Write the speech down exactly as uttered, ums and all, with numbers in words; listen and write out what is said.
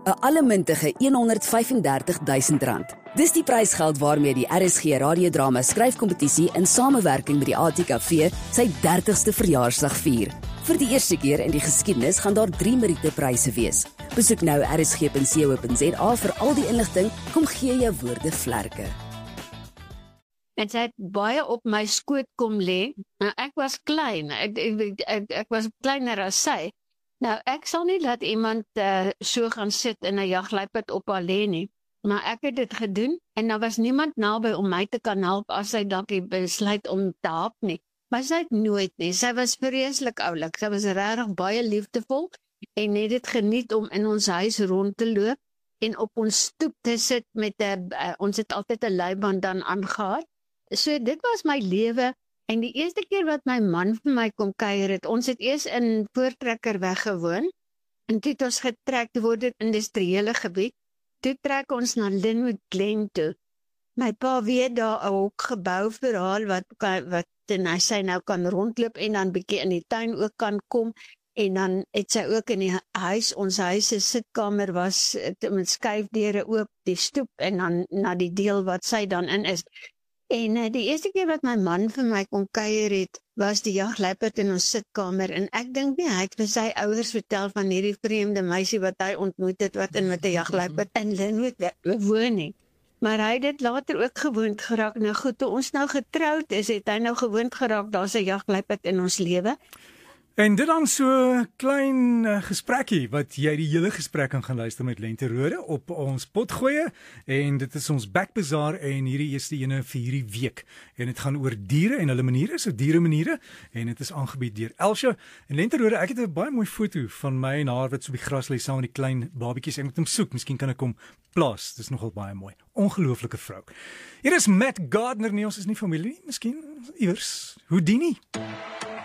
'n allemintige honderd vyf en dertig duisend rand. Dis die prysgeld waarmee die R S G radiodrama skryfkompetisie in samewerking met die A T K V sy dertigste verjaarsdag vier. Vir die eerste keer in die geskiedenis gaan daar drie Meriete-pryse wees. Besoek nou r s g punt co punt z a vir al die inligting. Kom gee jou woorde vlerke. En sy het baie op my skoot kom lê. Nou ek was klein, ek, ek, ek, ek was kleiner as sy. Nou ek sal nie laat iemand uh, so gaan sit in 'n jagluiperd op haar lê nie. Maar ek het dit gedoen en daar was niemand naby om my te kan help as sy dalk besluit om te hap nie. Maar sy het nooit nie. Sy was vreeslik oulik. Sy was regtig baie liefdevol en het dit geniet om in ons huis rond te loop en op ons stoep te sit met 'n uh, ons het altyd 'n leiband dan aangehad. So dit was my lewe en die eerste keer wat my man vir my kom kuier het, ons het eers in Voortrekker weggewoon en toe het ons getrek, toe word dit industriële gebied. Toe trek ons na Linwood Glen toe. My pa weet daar 'n hok gebou vir haar wat wat en hy sê nou kan rondloop en dan bietjie in die tuin ook kan kom en dan het sy ook in die huis, ons huis se sitkamer was met skuifdeure oop, die stoep en dan na die deel wat sy dan in is. En uh, die eerste keer wat my man vir my kom kuier het, was die jagluiperd in ons sitkamer en ek dink nie hy het vir sy ouers vertel van hierdie vreemde meisie wat hy ontmoet het wat in met 'n jagluiperd in Linwood woon nie. Maar hy het dit later ook gewoond geraak. Nou goed, toe ons nou getroud is, het hy nou gewoond geraak daar's 'n jagluiperd in ons lewe. En dit dan so klein uh, gesprekkie wat jy die hele gesprek kan gaan luister met Lente Rode op ons potgoeie en dit is ons Backbazaar en hierdie is die ene vir hierdie week en dit gaan oor diere en hulle maniere, so diere maniere en dit is aangebied deur Elsje en Lente Rode, ek het 'n baie mooi foto van my en haar wat so op die gras lê saam met die klein babatjies. Ek moet hom soek, miskien kan ek hom plaas. Dis nogal baie mooi. Ongelooflike vrou. Hier is Matt Gardner, nie ons is nie familie nie, miskien iewers. Houdini.